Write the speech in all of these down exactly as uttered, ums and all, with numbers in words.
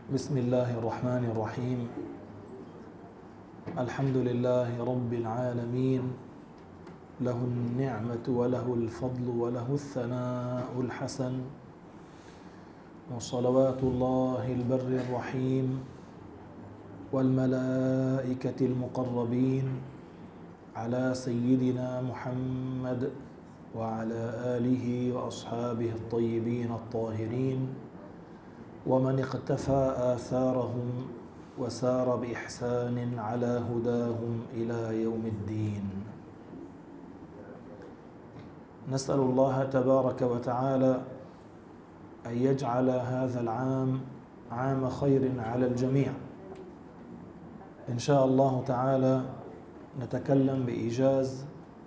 بسم الله الرحمن الرحيم. الحمد لله رب العالمين، له النعمة وله الفضل وله الثناء الحسن، وصلوات الله البر الرحيم والملائكة المقربين على سيدنا محمد وعلى آله وأصحابه الطيبين الطاهرين، ومن اقتفى آثارهم وسار بإحسان على هداهم إلى يوم الدين. نسأل الله تبارك وتعالى أن يجعل هذا العام عام خير على الجميع. إن شاء الله تعالى نتكلم بإيجاز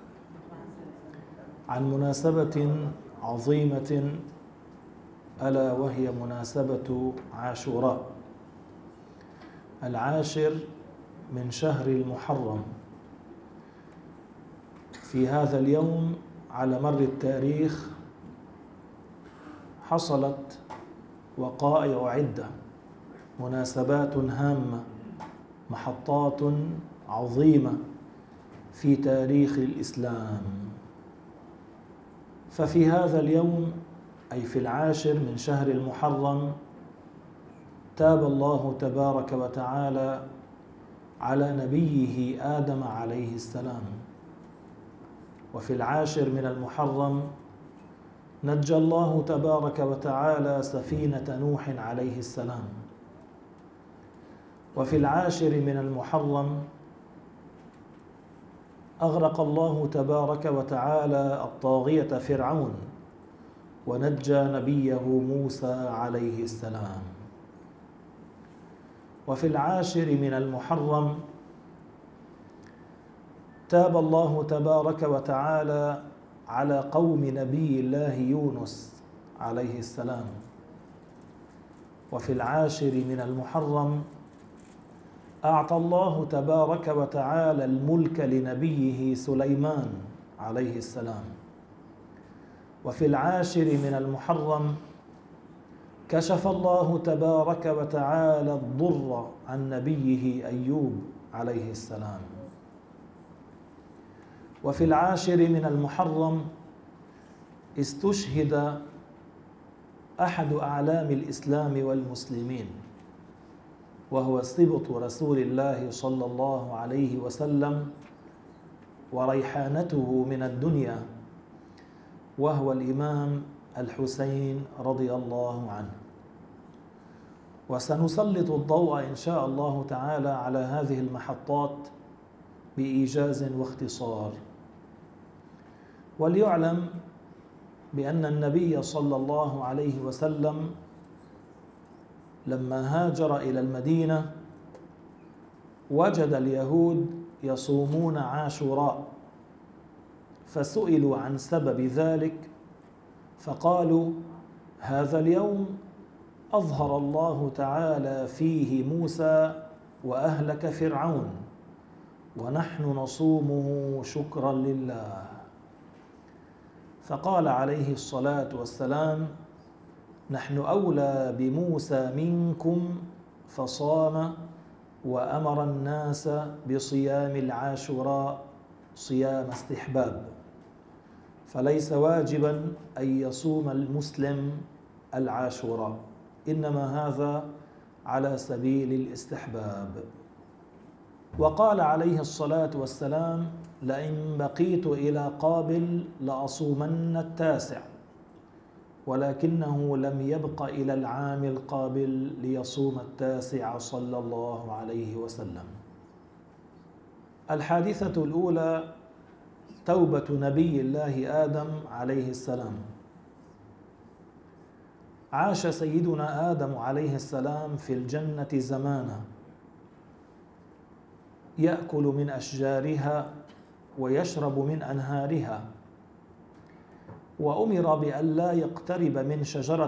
عن مناسبة عظيمة، ألا وهي مناسبة عاشوراء، العاشر من شهر المحرم. في هذا اليوم على مر التاريخ حصلت وقائع عدة، مناسبات هامة، محطات عظيمة في تاريخ الإسلام. ففي هذا اليوم أي في العاشر من شهر المحرم تاب الله تبارك وتعالى على نبيه آدم عليه السلام. وفي العاشر من المحرم نجى الله تبارك وتعالى سفينة نوح عليه السلام. وفي العاشر من المحرم أغرق الله تبارك وتعالى الطاغية فرعون ونجى نبيه موسى عليه السلام. وفي العاشر من المحرم تاب الله تبارك وتعالى على قوم نبي الله يونس عليه السلام. وفي العاشر من المحرم أعطى الله تبارك وتعالى الملك لنبيه سليمان عليه السلام. وفي العاشر من المحرم كشف الله تبارك وتعالى الضر عن نبيه أيوب عليه السلام. وفي العاشر من المحرم استشهد أحد أعلام الإسلام والمسلمين، وهو سبط رسول الله صلى الله عليه وسلم وريحانته من الدنيا، وهو الإمام الحسين رضي الله عنه. وسنسلط الضوء إن شاء الله تعالى على هذه المحطات بإيجاز واختصار. وليعلم بأن النبي صلى الله عليه وسلم لما هاجر إلى المدينة وجد اليهود يصومون عاشوراء، فسئلوا عن سبب ذلك فقالوا: هذا اليوم أظهر الله تعالى فيه موسى وأهلك فرعون، ونحن نصومه شكرا لله. فقال عليه الصلاة والسلام: نحن أولى بموسى منكم، فصام وأمر الناس بصيام العاشوراء صيام استحباب، فليس واجبا أن يصوم المسلم العاشوراء، إنما هذا على سبيل الاستحباب. وقال عليه الصلاة والسلام: لئن بقيت إلى قابل لأصومن التاسع، ولكنه لم يبق إلى العام القابل ليصوم التاسع صلى الله عليه وسلم. الحادثة الأولى توبة نبي الله آدم عليه السلام. عاش سيدنا آدم عليه السلام في الجنة زمانا، يأكل من أشجارها ويشرب من أنهارها، وأمر بأن لا يقترب من شجرة